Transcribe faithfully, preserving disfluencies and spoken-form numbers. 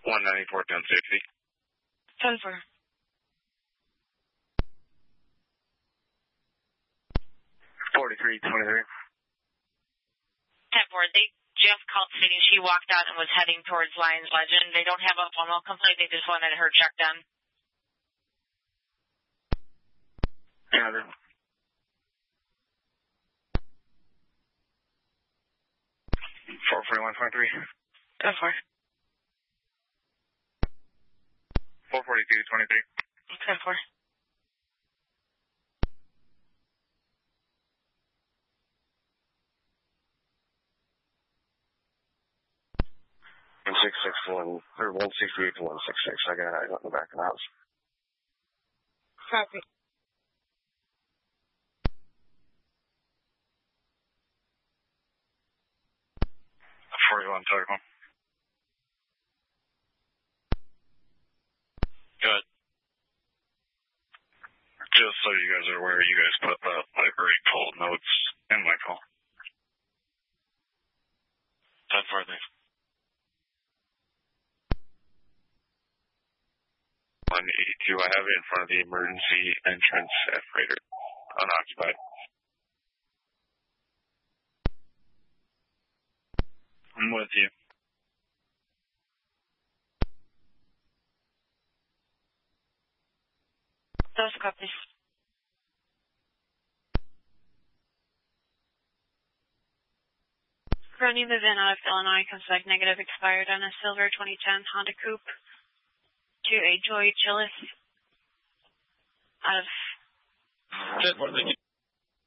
one ninety-four, ten sixty. ten four. forty-three, twenty-three. ten four. They just called stating she walked out and was heading towards Lions Legend. They don't have a formal complaint. They just wanted her checked done. Yeah, then. four forty-one, twenty-three. ten four. four forty-two, twenty-three. ten four. one six six one, or one sixty-eight to one sixty-six. I got eyes on the back of the house. Copy. forty-one, thirty-one. Good. Just so you guys are aware, you guys put the library poll notes in my call. ten four, thanks. one eighty-two, I have it in front of the emergency entrance at Freighter. Unoccupied. I'm with you. Those copies. Running the V I N out of Illinois comes back negative, expired on a silver twenty ten Honda Coupe to a Joy Chillis out of... Just